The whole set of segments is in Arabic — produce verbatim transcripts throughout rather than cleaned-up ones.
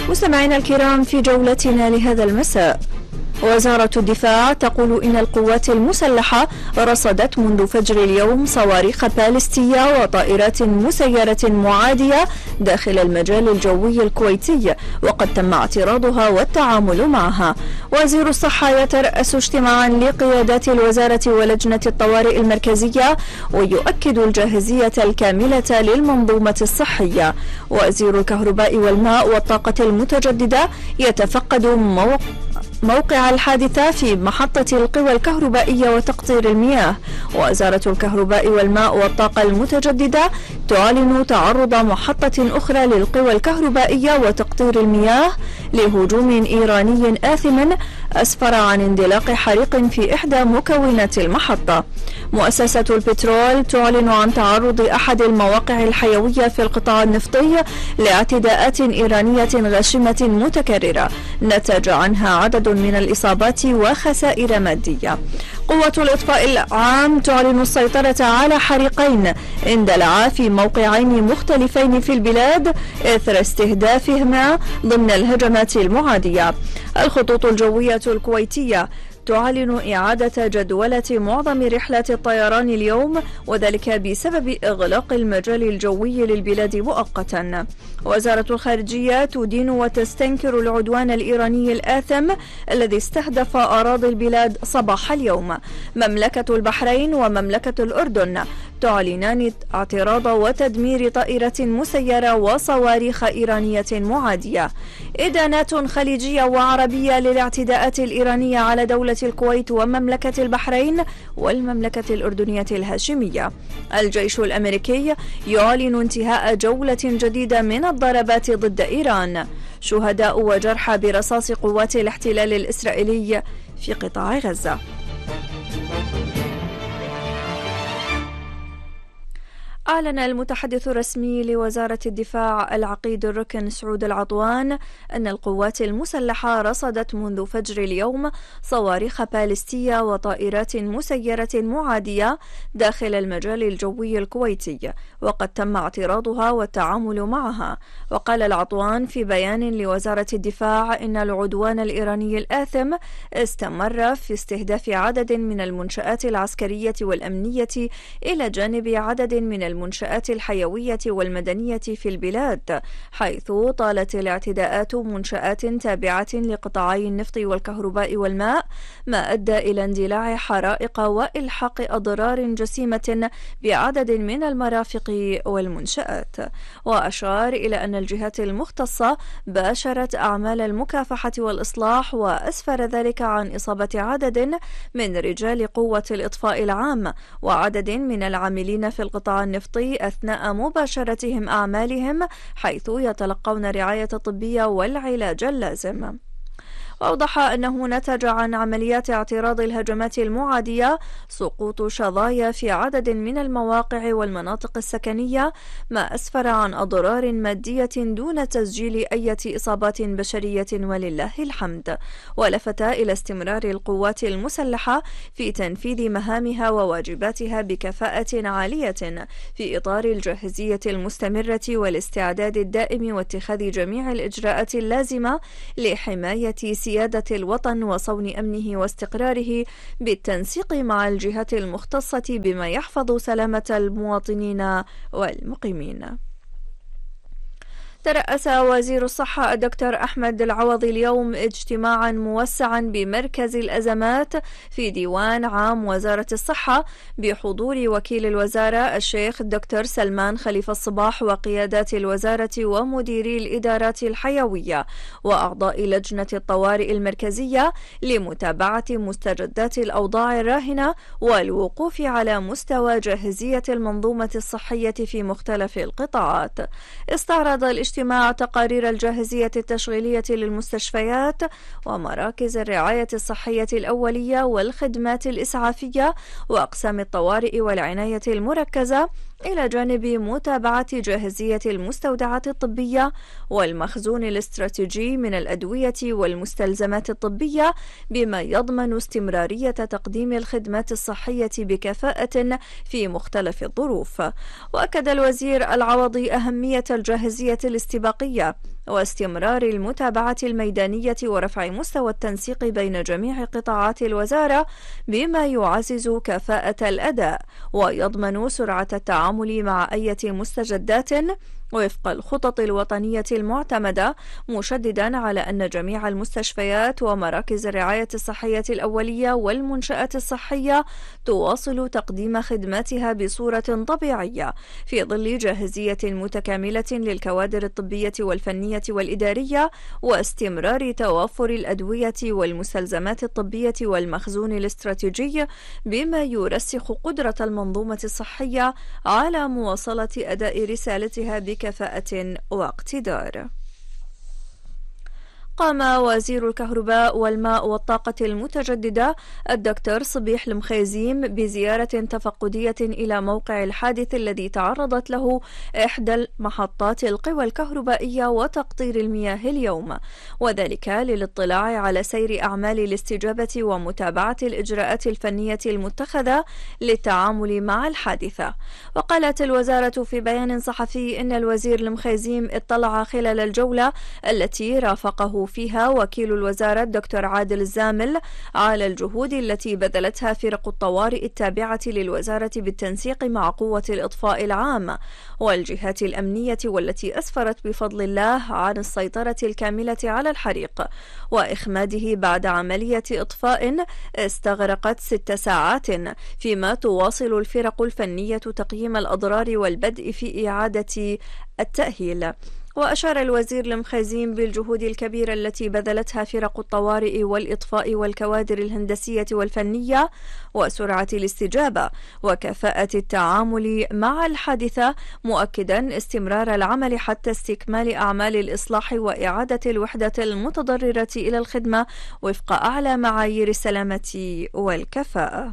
مستمعينا الكرام، في جولتنا لهذا المساء، وزارة الدفاع تقول إن القوات المسلحة رصدت منذ فجر اليوم صواريخ باليستية وطائرات مسيرة معادية داخل المجال الجوي الكويتي، وقد تم اعتراضها والتعامل معها. وزير الصحة يترأس اجتماعا لقيادات الوزارة ولجنة الطوارئ المركزية ويؤكد الجاهزية الكاملة للمنظومة الصحية. وزير الكهرباء والماء والطاقة المتجددة يتفقد موقع موقع الحادثة في محطة القوى الكهربائية وتقطير المياه. ووزارة الكهرباء والماء والطاقة المتجددة تعلن تعرض محطة أخرى للقوى الكهربائية وتقطير المياه لهجوم إيراني آثم أسفر عن اندلاق حريق في إحدى مكونات المحطة. مؤسسة البترول تعلن عن تعرض أحد المواقع الحيوية في القطاع النفطي لاعتداءات إيرانية غاشمة متكررة نتج عنها عدد من الإصابات وخسائر مادية. قوة الإطفاء العام تعلن السيطرة على حريقين اندلعا في موقعين مختلفين في البلاد إثر استهدافهما ضمن الهجمات المعادية. الخطوط الجوية الكويتية تعلن إعادة جدولة معظم رحلات الطيران اليوم، وذلك بسبب إغلاق المجال الجوي للبلاد مؤقتا. وزارة الخارجية تدين وتستنكر العدوان الإيراني الآثم الذي استهدف أراضي البلاد صباح اليوم. مملكة البحرين ومملكة الأردن تعلنان اعتراض وتدمير طائرة مسيرة وصواريخ إيرانية معادية. إدانات خليجية وعربية للاعتداءات الإيرانية على دولة الكويت ومملكة البحرين والمملكة الأردنية الهاشمية. الجيش الأمريكي يعلن انتهاء جولة جديدة من الضربات ضد إيران. شهداء وجرحى برصاص قوات الاحتلال الإسرائيلي في قطاع غزة. أعلن المتحدث الرسمي لوزارة الدفاع العقيد الركن سعود العطوان أن القوات المسلحة رصدت منذ فجر اليوم صواريخ باليستية وطائرات مسيرة معادية داخل المجال الجوي الكويتي، وقد تم اعتراضها والتعامل معها. وقال العطوان في بيان لوزارة الدفاع إن العدوان الإيراني الآثم استمر في استهداف عدد من المنشآت العسكرية والأمنية إلى جانب عدد من المنشآت الحيوية والمدنية في البلاد، حيث طالت الاعتداءات منشآت تابعة لقطاعي النفط والكهرباء والماء، ما أدى إلى اندلاع حرائق وإلحاق أضرار جسيمة بعدد من المرافق والمنشآت. وأشار إلى أن الجهات المختصة باشرت أعمال المكافحة والإصلاح، وأسفر ذلك عن إصابة عدد من رجال قوة الإطفاء العام وعدد من العاملين في القطاع النفطي أثناء مباشرتهم أعمالهم، حيث يتلقون رعاية طبية والعلاج اللازم. وأوضح أنه نتج عن عمليات اعتراض الهجمات المعادية سقوط شظايا في عدد من المواقع والمناطق السكنية، ما أسفر عن أضرار مادية دون تسجيل أي إصابات بشرية ولله الحمد. ولفت إلى استمرار القوات المسلحة في تنفيذ مهامها وواجباتها بكفاءة عالية في إطار الجاهزية المستمرة والاستعداد الدائم واتخاذ جميع الإجراءات اللازمة لحماية سيادة الوطن وصون أمنه واستقراره، بالتنسيق مع الجهات المختصة بما يحفظ سلامة المواطنين والمقيمين. ترأس وزير الصحة الدكتور أحمد العوضي اليوم اجتماعا موسعا بمركز الأزمات في ديوان عام وزارة الصحة بحضور وكيل الوزارة الشيخ الدكتور سلمان خليفة الصباح وقيادات الوزارة ومديري الإدارات الحيوية وأعضاء لجنة الطوارئ المركزية لمتابعة مستجدات الأوضاع الراهنة والوقوف على مستوى جاهزية المنظومة الصحية في مختلف القطاعات. استعرض الاجتماع تقارير الجاهزية التشغيلية للمستشفيات ومراكز الرعاية الصحية الأولية والخدمات الإسعافية وأقسام الطوارئ والعناية المركزة، إلى جانب متابعة جاهزية المستودعات الطبية والمخزون الاستراتيجي من الأدوية والمستلزمات الطبية، بما يضمن استمرارية تقديم الخدمات الصحية بكفاءة في مختلف الظروف. وأكد الوزير العوضي أهمية الجاهزية الاستباقية واستمرار المتابعة الميدانية ورفع مستوى التنسيق بين جميع قطاعات الوزارة بما يعزز كفاءة الأداء ويضمن سرعة التعامل مع أي مستجدات وفق الخطط الوطنية المعتمدة، مشددا على أن جميع المستشفيات ومراكز الرعاية الصحية الأولية والمنشآت الصحية تواصل تقديم خدماتها بصورة طبيعية في ظل جاهزية متكاملة للكوادر الطبية والفنية والإدارية، واستمرار توافر الأدوية والمستلزمات الطبية والمخزون الاستراتيجي بما يرسخ قدرة المنظومة الصحية على مواصلة أداء رسالتها بكفاءة واقتدار. قام وزير الكهرباء والماء والطاقة المتجددة الدكتور صبيح المخيزيم بزيارة تفقدية إلى موقع الحادث الذي تعرضت له إحدى محطات القوى الكهربائية وتقطير المياه اليوم، وذلك للاطلاع على سير أعمال الاستجابة ومتابعة الإجراءات الفنية المتخذة للتعامل مع الحادثة. وقالت الوزارة في بيان صحفي إن الوزير المخيزيم اطلع خلال الجولة التي رافقه فيها وكيل الوزارة الدكتور عادل الزامل على الجهود التي بذلتها فرق الطوارئ التابعة للوزارة بالتنسيق مع قوة الإطفاء العام والجهات الأمنية، والتي أسفرت بفضل الله عن السيطرة الكاملة على الحريق وإخماده بعد عملية إطفاء استغرقت ست ساعات، فيما تواصل الفرق الفنية تقييم الأضرار والبدء في إعادة التأهيل. وأشار الوزير المخيزيم بالجهود الكبيرة التي بذلتها فرق الطوارئ والإطفاء والكوادر الهندسية والفنية وسرعة الاستجابة وكفاءة التعامل مع الحادثة، مؤكدا استمرار العمل حتى استكمال أعمال الإصلاح وإعادة الوحدة المتضررة إلى الخدمة وفق أعلى معايير السلامة والكفاءة.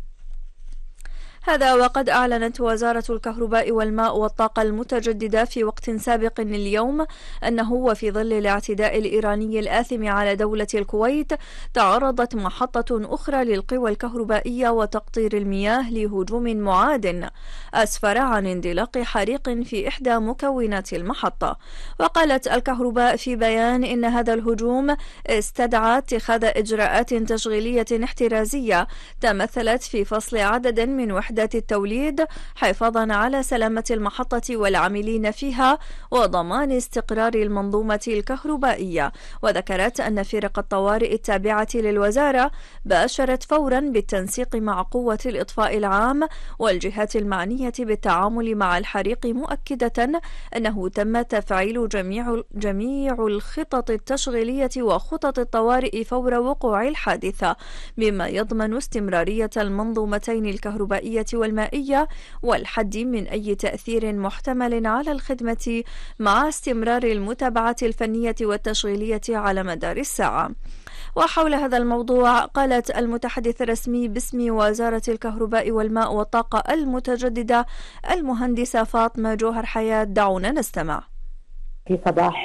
هذا وقد أعلنت وزارة الكهرباء والماء والطاقة المتجددة في وقت سابق اليوم أنه وفي ظل الاعتداء الإيراني الآثم على دولة الكويت تعرضت محطة أخرى للقوى الكهربائية وتقطير المياه لهجوم معاد أسفر عن اندلاق حريق في إحدى مكونات المحطة. وقالت الكهرباء في بيان إن هذا الهجوم استدعى اتخاذ إجراءات تشغيلية احترازية تمثلت في فصل عدد من وحدات التوليد حفاظا على سلامة المحطة والعاملين فيها وضمان استقرار المنظومة الكهربائية. وذكرت أن فرق الطوارئ التابعة للوزارة باشرت فورا بالتنسيق مع قوة الإطفاء العام والجهات المعنية بالتعامل مع الحريق، مؤكدة أنه تم تفعيل جميع جميع الخطط التشغيلية وخطط الطوارئ فور وقوع الحادثة، بما يضمن استمرارية المنظومتين الكهربائية والمائية والحد من أي تأثير محتمل على الخدمة مع استمرار المتابعة الفنية والتشغيلية على مدار الساعة. وحول هذا الموضوع قالت المتحدث الرسمي باسم وزارة الكهرباء والماء والطاقة المتجددة المهندسة فاطمة جوهر حياة. دعونا نستمع. في صباح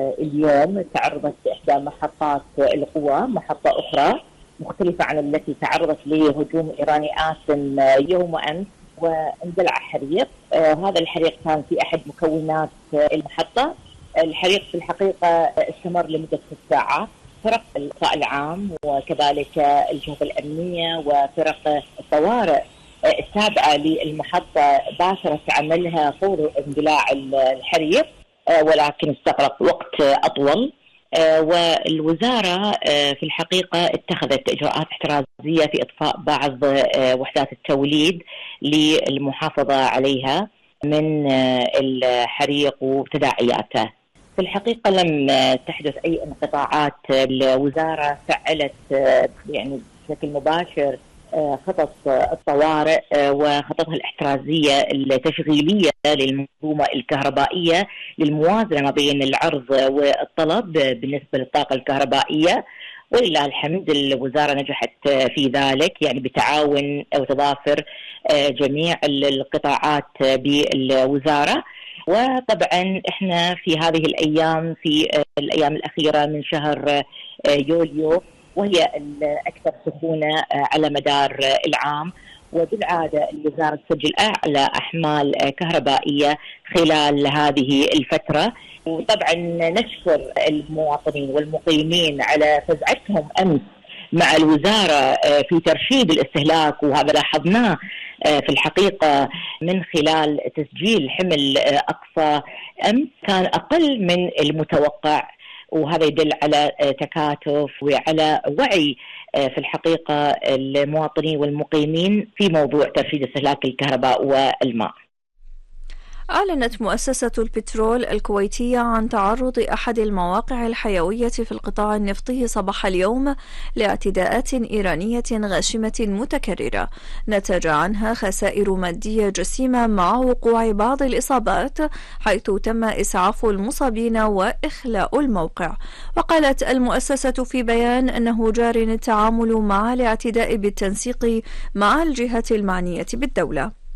اليوم تعرضت إحدى محطات القوى محطة أخرى مختلفة عن التي تعرضت لهجوم إيراني آثم يوم أمس واندلع حريق. آه هذا الحريق كان في أحد مكونات المحطة. الحريق في الحقيقة استمر لمدة ست ساعات. فرق الإطفاء العام وكذلك الجهات الأمنية وفرق الطوارئ التابعة للمحطة باشرت عملها فور اندلاع الحريق، آه ولكن استغرق وقت أطول. آه والوزارة آه في الحقيقة اتخذت إجراءات احترازية في إطفاء بعض آه وحدات التوليد للمحافظة عليها من آه الحريق وتداعياته. في الحقيقة لم آه تحدث أي انقطاعات. الوزارة فعلت آه يعني بشكل مباشر خطط الطوارئ وخططها الاحترازية التشغيلية للمنظومة الكهربائية للموازنة ما بين العرض والطلب بالنسبة للطاقة الكهربائية، ولله الحمد الوزارة نجحت في ذلك يعني بتعاون أو تضافر جميع القطاعات بالوزارة. وطبعا احنا في هذه الأيام في الأيام الأخيرة من شهر يوليو وهي الأكثر سخونة على مدار العام، وبالعادة الوزارة تسجل أعلى أحمال كهربائية خلال هذه الفترة. وطبعا نشكر المواطنين والمقيمين على فزعتهم أمس مع الوزارة في ترشيد الاستهلاك، وهذا لاحظناه في الحقيقة من خلال تسجيل حمل أقصى أمس كان أقل من المتوقع، وهذا يدل على تكاتف وعلى وعي في الحقيقة المواطنين والمقيمين في موضوع ترشيد استهلاك الكهرباء والماء. أعلنت مؤسسة البترول الكويتية عن تعرض أحد المواقع الحيوية في القطاع النفطي صباح اليوم لاعتداءات إيرانية غاشمة متكررة نتج عنها خسائر مادية جسيمة مع وقوع بعض الإصابات، حيث تم إسعاف المصابين وإخلاء الموقع. وقالت المؤسسة في بيان أنه جار التعامل مع الاعتداء بالتنسيق مع الجهات المعنية بالدولة.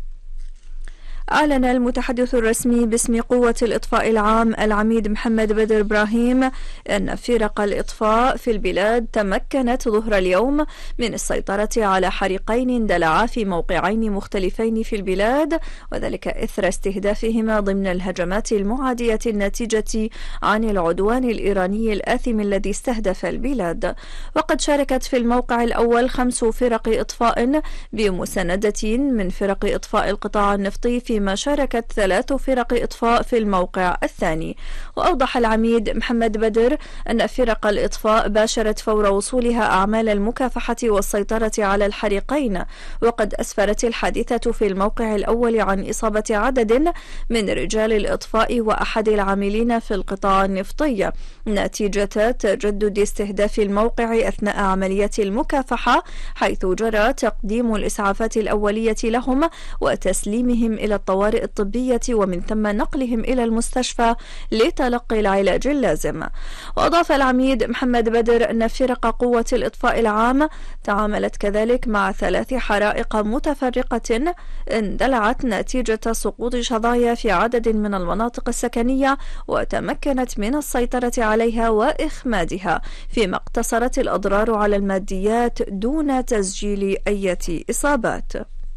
أعلن المتحدث الرسمي باسم قوة الإطفاء العام العميد محمد بدر إبراهيم أن فرق الإطفاء في البلاد تمكنت ظهر اليوم من السيطرة على حريقين اندلعا في موقعين مختلفين في البلاد، وذلك إثر استهدافهما ضمن الهجمات المعادية الناتجة عن العدوان الإيراني الآثم الذي استهدف البلاد. وقد شاركت في الموقع الأول خمس فرق إطفاء بمساندة من فرق إطفاء القطاع النفطي، في فيما شاركت ثلاث فرق إطفاء في الموقع الثاني. وأوضح العميد محمد بدر أن فرق الإطفاء باشرت فور وصولها أعمال المكافحة والسيطرة على الحريقين، وقد أسفرت الحادثة في الموقع الأول عن إصابة عدد من رجال الإطفاء وأحد العاملين في القطاع النفطي نتيجة تجدد استهداف الموقع أثناء عملية المكافحة، حيث جرى تقديم الإسعافات الأولية لهم وتسليمهم إلى الطوارئ الطبية ومن ثم نقلهم إلى المستشفى لتلقي العلاج اللازم. وأضاف العميد محمد بدر أن فرق قوة الإطفاء العام تعاملت كذلك مع ثلاث حرائق متفرقة اندلعت نتيجة سقوط شظايا في عدد من المناطق السكنية، وتمكنت من السيطرة عليها وإخمادها، فيما اقتصرت الأضرار على الماديات دون تسجيل أي إصابات.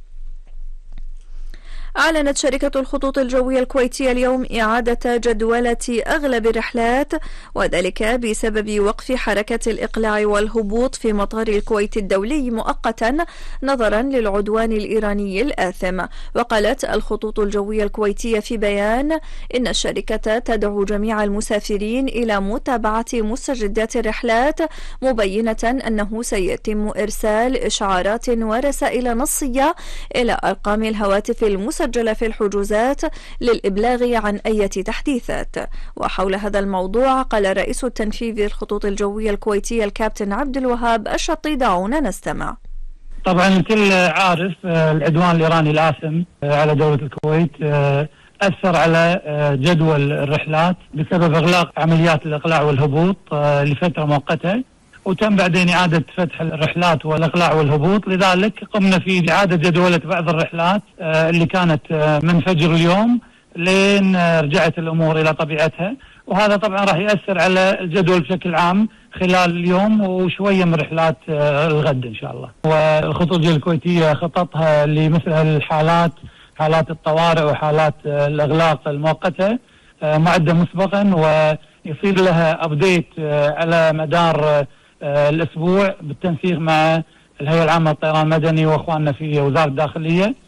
أعلنت شركة الخطوط الجوية الكويتية اليوم إعادة جدولة أغلب الرحلات، وذلك بسبب وقف حركة الإقلاع والهبوط في مطار الكويت الدولي مؤقتا نظرا للعدوان الإيراني الآثم. وقالت الخطوط الجوية الكويتية في بيان إن الشركة تدعو جميع المسافرين إلى متابعة مستجدات الرحلات، مبينة أنه سيتم إرسال إشعارات ورسائل نصية إلى أرقام الهواتف المسجلة في الحجوزات للإبلاغ عن أي تحديثات. وحول هذا الموضوع قال رئيس التنفيذي الخطوط الجوية الكويتية الكابتن عبد الوهاب الشطي. دعونا نستمع. طبعا الكل عارف العدوان الإيراني الآثم على دولة الكويت أثر على جدول الرحلات بسبب إغلاق عمليات الإقلاع والهبوط لفترة مؤقتة، وتم بعدين إعادة فتح الرحلات والإقلاع والهبوط. لذلك قمنا في إعادة جدولة بعض الرحلات اللي كانت من فجر اليوم لين رجعت الأمور إلى طبيعتها، وهذا طبعا راح يأثر على الجدول بشكل عام خلال اليوم وشوية من رحلات الغد إن شاء الله. والخطوط الجوية الكويتية خططها لمثل الحالات، حالات الطوارئ وحالات الإغلاق المؤقتة معدة مسبقا، ويصير لها أبديت على مدار الأسبوع بالتنسيق مع الهيئة العامة للطيران المدني وأخواننا في وزارة الداخلية.